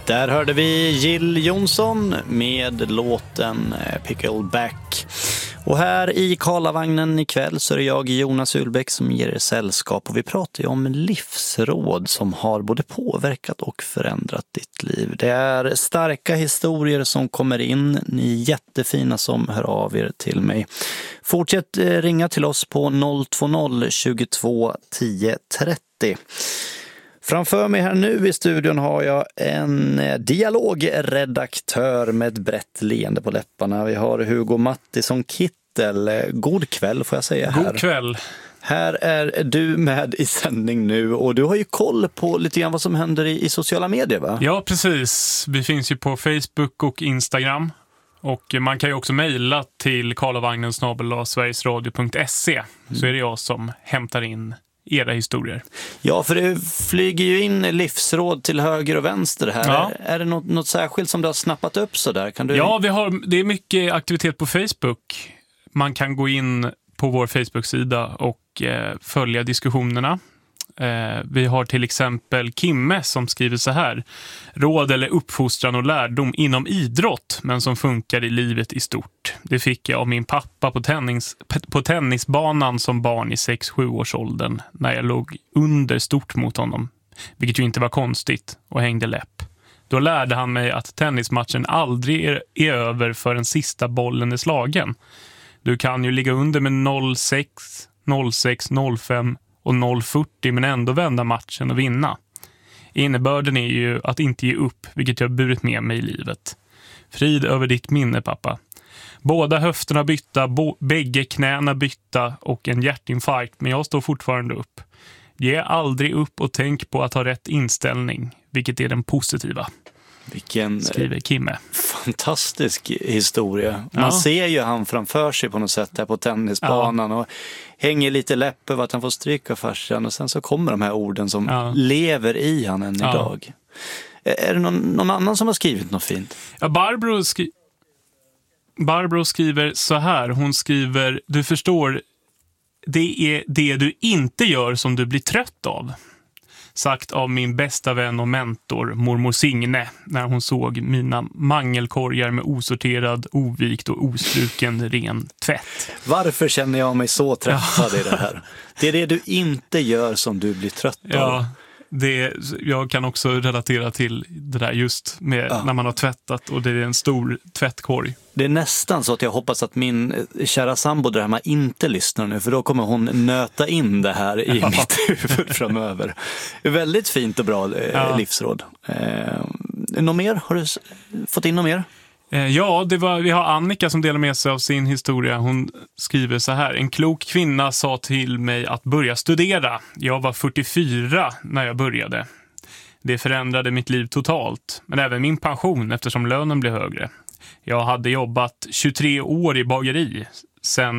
Där hörde vi Jill Johnson med låten Pickleback. Och här i Karlavagnen ikväll så är det jag, Jonas Ulbäck, som ger er sällskap. Och vi pratar ju om livsråd som har både påverkat och förändrat ditt liv. Det är starka historier som kommer in. Ni är jättefina som hör av er till mig. Fortsätt ringa till oss på 020 22 10 30. Framför mig här nu i studion har jag en dialogredaktör med ett brett leende på läpparna. Vi har Hugo Mattisson Kittel. God kväll får jag säga här. God kväll. Här är du med i sändning nu och du har ju koll på lite grann vad som händer i sociala medier, va? Ja, precis. Vi finns ju på Facebook och Instagram. Och man kan ju också mejla till karlavagnen@sverigesradio.se. Så är det jag som hämtar in era historier. Ja, för det flyger ju in livsråd till höger och vänster här. Ja. Är det något särskilt som du har snappat upp så där? Kan du... Ja, det är mycket aktivitet på Facebook. Man kan gå in på vår Facebook-sida och följa diskussionerna. Vi har till exempel Kimme som skriver så här: råd eller uppfostran och lärdom inom idrott men som funkar i livet i stort. Det fick jag av min pappa på tennisbanan som barn i 6-7 års åldern när jag låg under stort mot honom, vilket ju inte var konstigt, och hängde läpp. Då lärde han mig att tennismatchen aldrig är över förrän sista bollen är slagen. Du kan ju ligga under med 0-6, 0-6, 0-5 och 0-40 men ändå vända matchen och vinna. Innebörden är ju att inte ge upp, vilket jag burit med mig i livet. Frid över ditt minne, pappa. Båda höfterna bytta, bägge knäna bytta och en hjärtinfarkt, men jag står fortfarande upp. Ge aldrig upp och tänk på att ha rätt inställning, vilket är den positiva. Vilken skriver Kimme. Fantastisk historia. Man ser ju han framför sig på något sätt där på tennisbanan och hänger lite läpp över att han får stryka farsan, och sen så kommer de här orden som lever i han än idag. Är det någon annan som har skrivit något fint? Ja, Barbro skriver så här. Hon skriver: du förstår, det är det du inte gör som du blir trött av. Sagt av min bästa vän och mentor, mormor Signe, när hon såg mina mangelkorgar med osorterad, ovikt och ostruken ren tvätt. Varför känner jag mig så träffad i det här? Det är det du inte gör som du blir trött av. Ja, jag kan också relatera till det där just med när man har tvättat och det är en stor tvättkorg. Det är nästan så att jag hoppas att min kära sambo där hemma inte lyssnar nu, för då kommer hon nöta in det här i mitt huvud framöver. Väldigt fint och bra livsråd. Något mer? Har du fått in något mer? Ja, vi har Annika som delar med sig av sin historia. Hon skriver så här: en klok kvinna sa till mig att börja studera. Jag var 44 när jag började. Det förändrade mitt liv totalt, men även min pension eftersom lönen blev högre. Jag hade jobbat 23 år i bageri. Sen